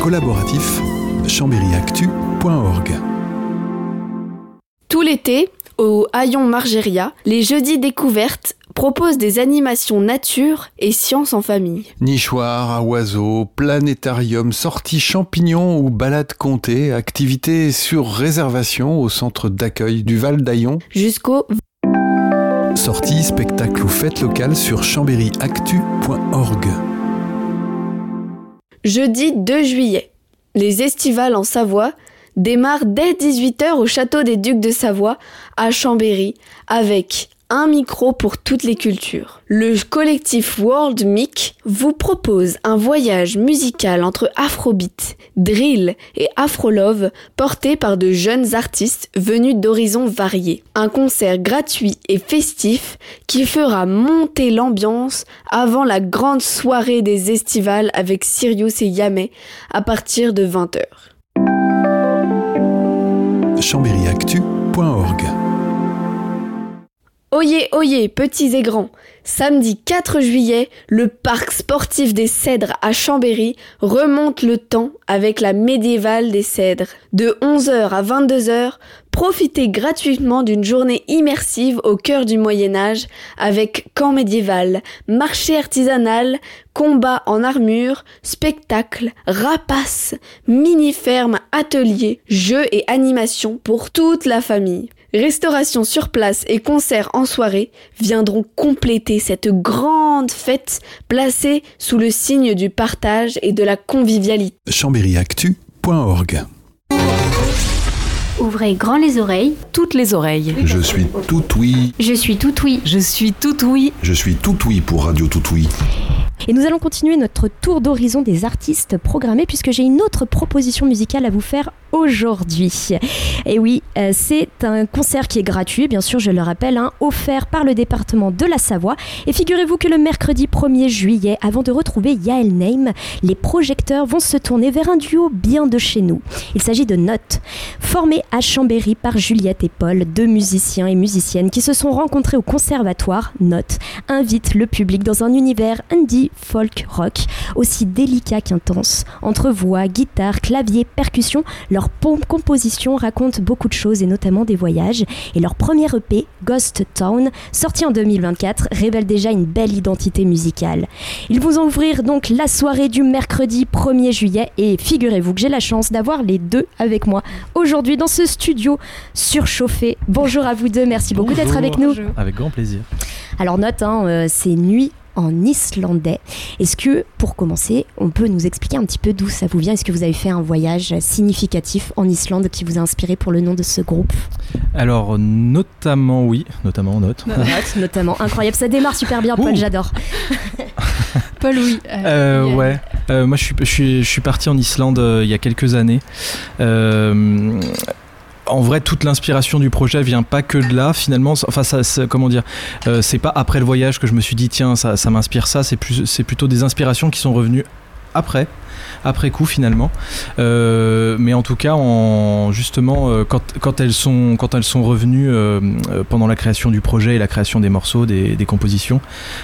collaboratif chambéryactu.org. Tout l'été, au Hayon Margéria, les jeudis découvertes proposent des animations nature et sciences en famille. Nichoirs à oiseaux, planétarium, sorties champignons ou balades comptées, activités sur réservation au centre d'accueil du Val d'Hayon. Jusqu'au Sorties, spectacles ou fêtes locales sur chambéryactu.org. Jeudi 2 juillet, les estivales en Savoie démarrent dès 18h au château des Ducs de Savoie à Chambéry avec un micro pour toutes les cultures. Le collectif World Mic vous propose un voyage musical entre afrobeat, drill et afrolove porté par de jeunes artistes venus d'horizons variés. Un concert gratuit et festif qui fera monter l'ambiance avant la grande soirée des estivales avec Sirius et Yamé à partir de 20h. chambéryactu.org. Oyez, oyez, petits et grands. Samedi 4 juillet, le parc sportif des Cèdres à Chambéry remonte le temps avec la médiévale des Cèdres. De 11h à 22h, profitez gratuitement d'une journée immersive au cœur du Moyen-Âge avec camp médiéval, marché artisanal, combat en armure, spectacle, rapaces, mini-ferme, ateliers, jeux et animations pour toute la famille. Restauration sur place et concerts en soirée viendront compléter cette grande fête placée sous le signe du partage et de la convivialité. chambéryactu.org. Ouvrez grand les oreilles. Toutes les oreilles. Je suis tout oui. Je suis tout oui. Je suis tout oui. Je suis tout oui pour Radio Tout Oui. Et nous allons continuer notre tour d'horizon des artistes programmés puisque j'ai une autre proposition musicale à vous faire aujourd'hui. Et oui, c'est un concert qui est gratuit, bien sûr, je le rappelle, offert par le département de la Savoie. Et figurez-vous que le mercredi 1er juillet, avant de retrouver Yael Naim, les projecteurs vont se tourner vers un duo bien de chez nous. Il s'agit de Note, formé à Chambéry par Juliette et Paul, deux musiciens et musiciennes qui se sont rencontrés au conservatoire. Note invite le public dans un univers indie, folk, rock, aussi délicat qu'intense. Entre voix, guitare, clavier, percussion, leur composition raconte beaucoup de choses et notamment des voyages. Et leur premier EP, Ghost Town, sorti en 2024, révèle déjà une belle identité musicale. Ils vont ouvrir donc la soirée du mercredi 1er juillet et figurez-vous que j'ai la chance d'avoir les deux avec moi aujourd'hui dans ce studio surchauffé. Bonjour à vous deux, merci beaucoup d'être avec nous. Bonjour. Avec grand plaisir. Alors Note, c'est Nuit en islandais. Est-ce que, pour commencer, on peut nous expliquer un petit peu d'où ça vous vient ? Est-ce que vous avez fait un voyage significatif en Islande qui vous a inspiré pour le nom de ce groupe ? Alors, notamment, oui. Notamment, Note. Notamment. Incroyable. Ça démarre super bien, Paul, j'adore. Paul, oui. Ouais. Moi, je suis parti en Islande il y a quelques années. En vrai, toute l'inspiration du projet vient pas que de là, finalement. Enfin, comment dire, c'est pas après le voyage que je me suis dit tiens, ça m'inspire ça. C'est plutôt des inspirations qui sont revenues après coup finalement. Mais en tout cas, justement, quand elles sont revenues pendant la création du projet et la création des morceaux, des compositions,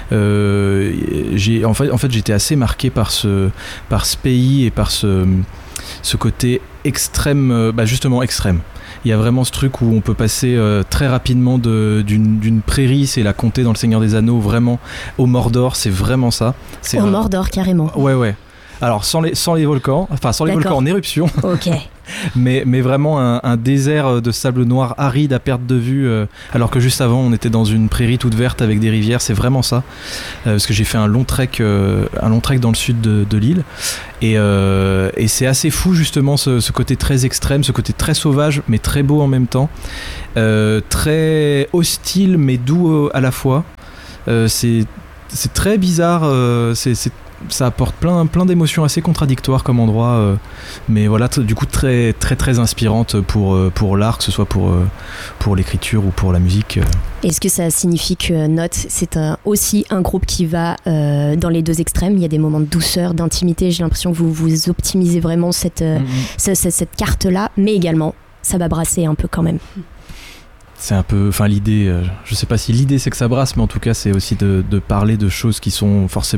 en fait, j'étais assez marqué par ce pays et par ce côté extrême, justement extrême. Il y a vraiment ce truc où on peut passer très rapidement d'une prairie, c'est la comté dans le Seigneur des Anneaux, vraiment au Mordor, c'est vraiment ça. C'est Mordor, carrément. Ouais. Alors sans les volcans, enfin sans les volcans en éruption. Ok. mais vraiment un désert de sable noir aride à perte de vue, alors que juste avant on était dans une prairie toute verte avec des rivières, c'est vraiment ça. Parce que j'ai fait un long trek dans le sud de l'île. Et c'est assez fou justement ce côté très extrême, ce côté très sauvage mais très beau en même temps, très hostile mais doux à la fois. C'est très bizarre, ça apporte plein d'émotions assez contradictoires comme endroit, mais voilà, du coup très très très inspirante pour l'art, que ce soit pour l'écriture ou pour la musique. Est-ce que ça signifie que Note, c'est aussi un groupe qui va dans les deux extrêmes ? Il y a des moments de douceur, d'intimité, j'ai l'impression que vous optimisez vraiment cette carte-là, mais également ça va brasser un peu quand même. C'est un peu, enfin l'idée, je sais pas si l'idée c'est que ça brasse, mais en tout cas c'est aussi de parler de choses qui sont forcément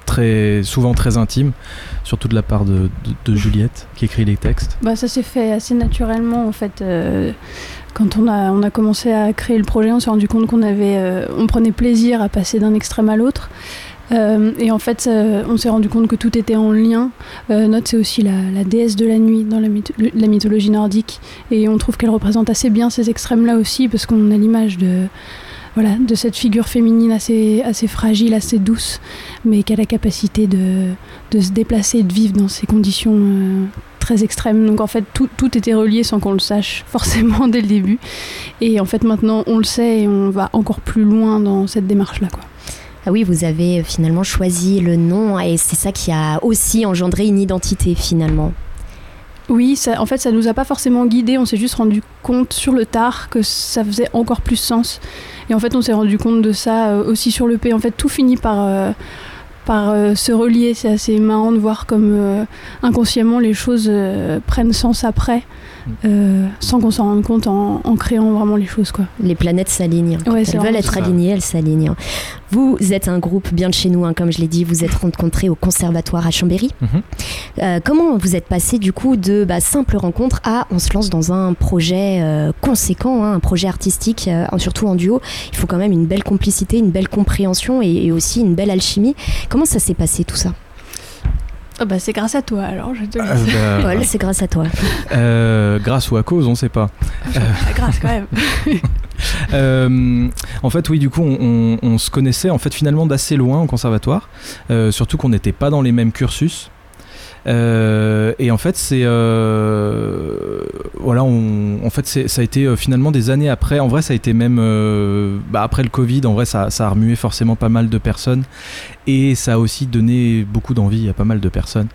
souvent très intime, surtout de la part de Juliette qui écrit les textes. Ça s'est fait assez naturellement en fait. Quand on a commencé à créer le projet, on s'est rendu compte on prenait plaisir à passer d'un extrême à l'autre. Et en fait, on s'est rendu compte que tout était en lien. Nod, c'est aussi la déesse de la nuit dans la mythologie nordique. Et on trouve qu'elle représente assez bien ces extrêmes-là aussi, parce qu'on a l'image de cette figure féminine assez fragile, assez douce, mais qui a la capacité de se déplacer et de vivre dans ces conditions très extrêmes. Donc en fait, tout était relié sans qu'on le sache forcément dès le début. Et en fait, maintenant, on le sait et on va encore plus loin dans cette démarche-là, quoi. Ah oui, vous avez finalement choisi le nom et c'est ça qui a aussi engendré une identité finalement. Oui, en fait, ça nous a pas forcément guidés, on s'est juste rendu compte sur le tard que ça faisait encore plus sens. Et en fait, on s'est rendu compte de ça aussi sur l'EP. En fait, tout finit par se relier. C'est assez marrant de voir comme inconsciemment les choses prennent sens après, sans qu'on s'en rende compte en créant vraiment les choses, quoi. Les planètes s'alignent. Ouais, elles veulent être alignées, elles s'alignent. Vous êtes un groupe bien de chez nous, comme je l'ai dit, vous êtes rencontrés au conservatoire à Chambéry. Comment vous êtes passé du coup de simple rencontre à on se lance dans un projet conséquent, un projet artistique, surtout en duo. Il faut quand même une belle complicité, une belle compréhension et aussi une belle alchimie. Comment ça s'est passé tout ça ? C'est grâce à toi, alors je te laisse. Paul, c'est grâce à toi. Grâce ou à cause, on sait pas. Grâce quand même. En fait, oui, du coup, on se connaissait en fait finalement d'assez loin au conservatoire, surtout qu'on n'était pas dans les mêmes cursus. Et en fait, ça a été finalement des années après. En vrai, ça a été même après le Covid. En vrai, ça a remué forcément pas mal de personnes et ça a aussi donné beaucoup d'envie à pas mal de personnes.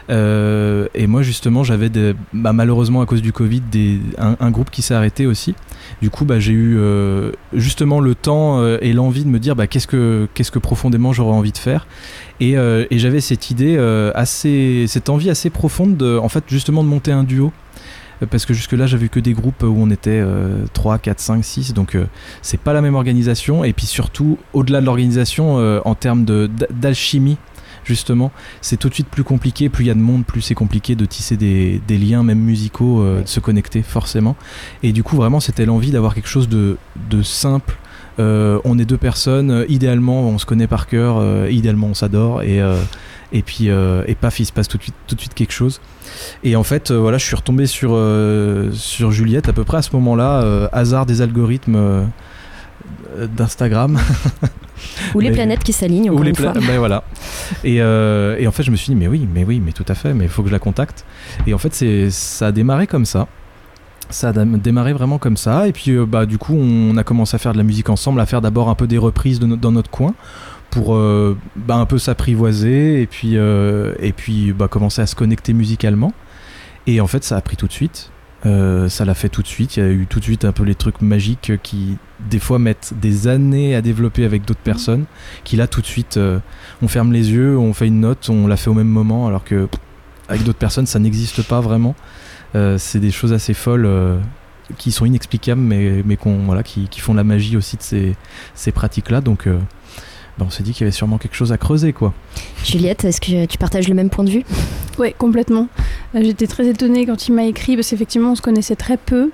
Et moi, justement, j'avais malheureusement à cause du Covid un groupe qui s'est arrêté aussi. Du coup, j'ai eu justement le temps et l'envie de me dire qu'est-ce que profondément j'aurais envie de faire. Et j'avais cette idée cette envie assez profonde en fait justement de monter un duo. Parce que jusque là j'avais vu que des groupes où on était 3, 4, 5, 6, donc c'est pas la même organisation. Et puis surtout au-delà de l'organisation, en termes d'alchimie justement, c'est tout de suite plus compliqué. Plus il y a de monde, plus c'est compliqué de tisser des liens même musicaux, de se connecter forcément. Et du coup vraiment c'était l'envie d'avoir quelque chose de simple. On est deux personnes, idéalement on se connaît par cœur, idéalement on s'adore et puis paf, il se passe tout de suite quelque chose. Et en fait je suis retombé sur Juliette à peu près à ce moment-là, hasard des algorithmes d'Instagram. Ou les planètes qui s'alignent encore une fois. Voilà. Et en fait je me suis dit mais tout à fait, mais il faut que je la contacte. Et en fait ça a démarré comme ça. Ça a démarré vraiment comme ça. Et puis du coup on a commencé à faire de la musique ensemble, à faire d'abord un peu des reprises dans notre coin pour un peu s'apprivoiser et puis commencer à se connecter musicalement. Et en fait ça a pris tout de suite. Ça l'a fait tout de suite. Il y a eu tout de suite un peu les trucs magiques qui des fois mettent des années à développer avec d'autres personnes, qui là tout de suite on ferme les yeux, on fait une note, on la fait au même moment, alors que avec d'autres personnes ça n'existe pas vraiment. C'est des choses assez folles qui sont inexplicables mais qui font la magie aussi de ces pratiques là. Donc on s'est dit qu'il y avait sûrement quelque chose à creuser, quoi. Juliette, est-ce que tu partages le même point de vue ? Oui, complètement. J'étais très étonnée quand il m'a écrit, parce qu'effectivement on se connaissait très peu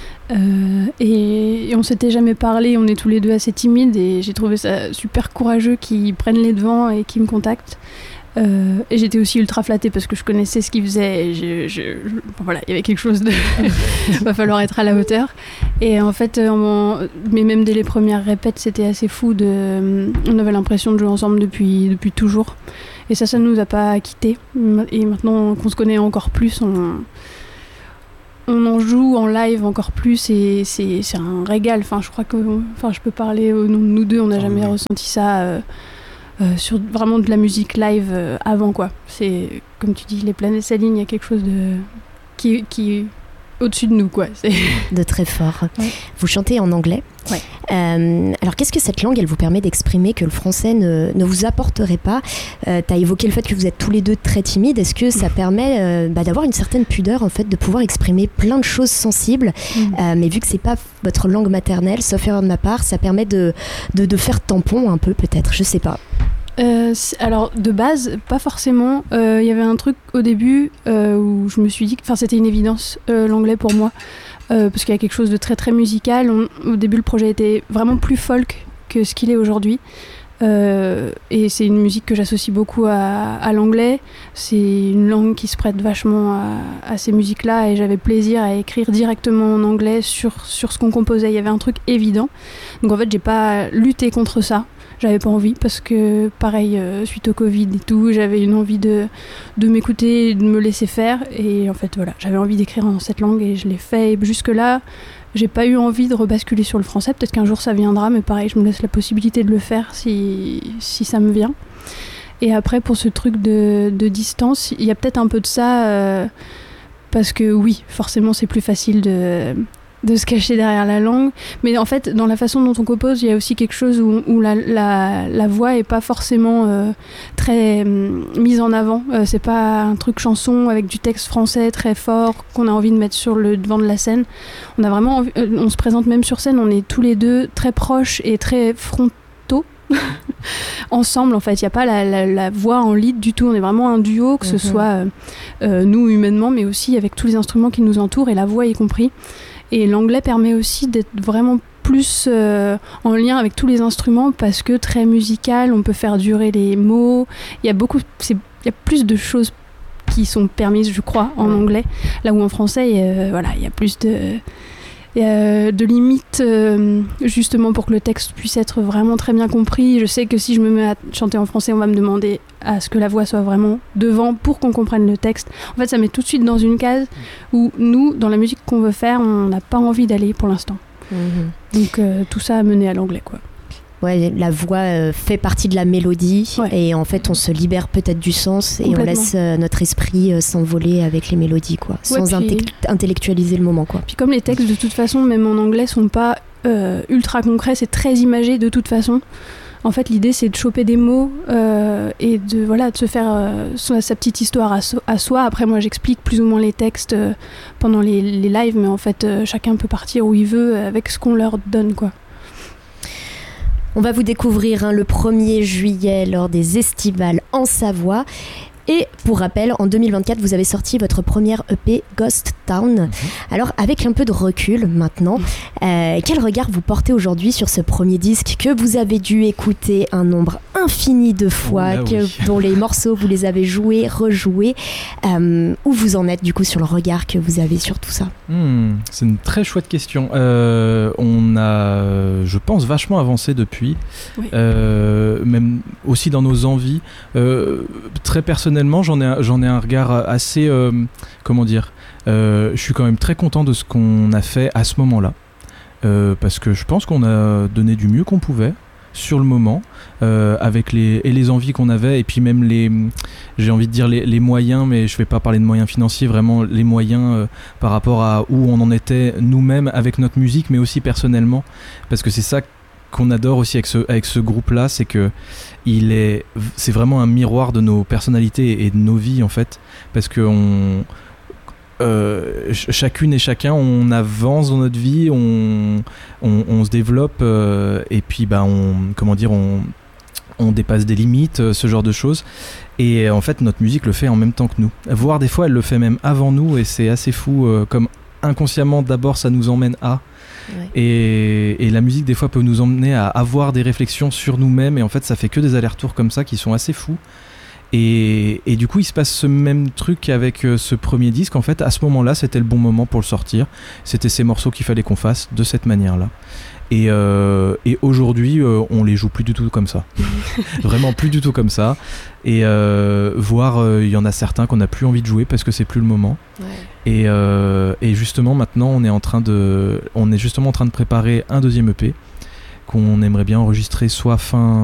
et on s'était jamais parlé. On est tous les deux assez timides et j'ai trouvé ça super courageux qu'ils prennent les devants et qu'ils me contactent. Et j'étais aussi ultra flattée parce que je connaissais ce qu'il faisait et il y avait quelque chose de va falloir être à la hauteur. Et en fait mais même dès les premières répètes c'était assez fou, on avait l'impression de jouer ensemble depuis toujours et ça nous a pas quittés. Et maintenant qu'on se connaît encore plus, on en joue en live encore plus et c'est un régal. Je crois que je peux parler au nom de nous deux, on n'a jamais ressenti ça sur vraiment de la musique live avant, quoi. C'est comme tu dis, les planètes s'alignent, il y a quelque chose qui est au-dessus de nous, quoi. C'est de très fort. Ouais. Vous chantez en anglais. Ouais. Alors qu'est-ce que cette langue elle vous permet d'exprimer que le français ne vous apporterait pas? T'as évoqué le fait que vous êtes tous les deux très timides. Est-ce que ça permet d'avoir une certaine pudeur en fait, de pouvoir exprimer plein de choses sensibles, mais vu que c'est pas votre langue maternelle, sauf erreur de ma part, ça permet de faire tampon un peu peut-être, je sais pas. Alors de base, pas forcément. Il y avait un truc au début où je me suis dit, enfin c'était une évidence l'anglais pour moi, parce qu'il y a quelque chose de très très musical. Au début le projet était vraiment plus folk que ce qu'il est aujourd'hui. Et c'est une musique que j'associe beaucoup à l'anglais. C'est une langue qui se prête vachement à ces musiques-là et j'avais plaisir à écrire directement en anglais sur ce qu'on composait. Il y avait un truc évident. Donc en fait, j'ai pas lutté contre ça. J'avais pas envie parce que, pareil, suite au Covid et tout, j'avais une envie de m'écouter et de me laisser faire. Et en fait, voilà, j'avais envie d'écrire en cette langue et je l'ai fait. Et jusque-là, j'ai pas eu envie de rebasculer sur le français. Peut-être qu'un jour ça viendra, mais pareil, je me laisse la possibilité de le faire si ça me vient. Et après, pour ce truc de distance, il y a peut-être un peu de ça, parce que oui, forcément, c'est plus facile de se cacher derrière la langue. Mais en fait, dans la façon dont on compose, il y a aussi quelque chose où la voix est pas forcément très mise en avant. C'est pas un truc chanson avec du texte français très fort qu'on a envie de mettre sur le devant de la scène. On a vraiment on se présente même sur scène, on est tous les deux très proches et très frontaux. Ensemble, en fait, il n'y a pas la voix en lead du tout. On est vraiment un duo, que ce soit nous humainement, mais aussi avec tous les instruments qui nous entourent et la voix y compris. Et l'anglais permet aussi d'être vraiment plus en lien avec tous les instruments parce que très musical, on peut faire durer les mots. Il y a plus de choses qui sont permises, je crois, en anglais. Là où en français, il y a plus de limites justement pour que le texte puisse être vraiment très bien compris. Je sais que si je me mets à chanter en français, on va me demander à ce que la voix soit vraiment devant pour qu'on comprenne le texte. En fait, ça met tout de suite dans une case où nous, dans la musique qu'on veut faire, on n'a pas envie d'aller pour l'instant. Donc tout ça a mené à l'anglais, quoi. Ouais, la voix fait partie de la mélodie et en fait on se libère peut-être du sens et on laisse notre esprit s'envoler avec les mélodies, quoi, sans intellectualiser le moment, quoi. Puis comme les textes de toute façon, même en anglais, sont pas ultra concrets, c'est très imagé de toute façon. En fait, l'idée c'est de choper des mots et de se faire sa petite histoire à soi. Après, moi j'explique plus ou moins les textes pendant les lives, mais en fait chacun peut partir où il veut avec ce qu'on leur donne, quoi. On va vous découvrir le 1er juillet lors des Estivales en Savoie. Et pour rappel, en 2024, vous avez sorti votre première EP Ghost Town. Alors, avec un peu de recul maintenant, quel regard vous portez aujourd'hui sur ce premier disque que vous avez dû écouter un nombre infini de fois, dont les morceaux, vous les avez joués, rejoués. Où vous en êtes du coup sur le regard que vous avez sur tout ça? C'est une très chouette question. On a, je pense, vachement avancé depuis. Oui. Même aussi dans nos envies. Très personnellement, j'en ai un regard assez... comment dire, je suis quand même très content de ce qu'on a fait à ce moment-là. Parce que je pense qu'on a donné du mieux qu'on pouvait sur le moment, avec les envies qu'on avait, et puis même j'ai envie de dire les moyens, mais je vais pas parler de moyens financiers, vraiment les moyens par rapport à où on en était nous-mêmes avec notre musique, mais aussi personnellement, parce que c'est ça qu'on adore aussi avec ce groupe-là, c'est que c'est vraiment un miroir de nos personnalités et de nos vies, en fait, parce que chacune et chacun, on avance dans notre vie, on se développe, et puis on dépasse des limites, ce genre de choses. Et en fait, notre musique le fait en même temps que nous. Voire des fois, elle le fait même avant nous, et c'est assez fou, comme inconsciemment, d'abord, ça nous emmène à... Ouais. Et la musique, des fois, peut nous emmener à avoir des réflexions sur nous-mêmes, et en fait, ça fait que des allers-retours comme ça qui sont assez fous. Et du coup, il se passe ce même truc avec ce premier disque. En fait, à ce moment-là, c'était le bon moment pour le sortir. C'était ces morceaux qu'il fallait qu'on fasse de cette manière-là. Et aujourd'hui, on les joue plus du tout comme ça. Vraiment plus du tout comme ça. Et voire, il y en a certains qu'on n'a plus envie de jouer parce que c'est plus le moment. Ouais. Et justement, maintenant, on est justement en train de préparer un deuxième EP qu'on aimerait bien enregistrer soit fin